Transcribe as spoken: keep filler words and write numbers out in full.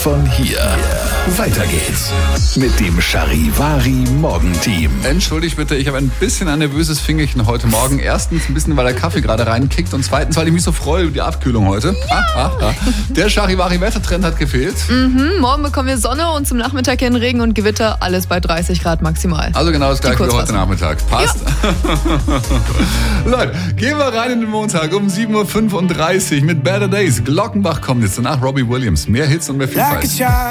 Von hier. Weiter geht's mit dem Charivari Morgenteam. Entschuldigt bitte, ich habe ein bisschen ein nervöses Fingerchen heute Morgen. Erstens ein bisschen, weil der Kaffee gerade reinkickt und zweitens, weil ich mich so freue über die Abkühlung heute. Ja. Ah, ah, ah. Der Charivari Wettertrend hat gefehlt. Mhm, morgen bekommen wir Sonne und zum Nachmittag hin Regen und Gewitter, alles bei dreißig Grad maximal. Also genau das gleiche wie heute Nachmittag. Passt. Ja. Leute, gehen wir rein in den Montag um sieben Uhr fünfunddreißig mit Better Days. Glockenbach kommt jetzt, danach Robbie Williams. Mehr Hits und mehr Vielfalt.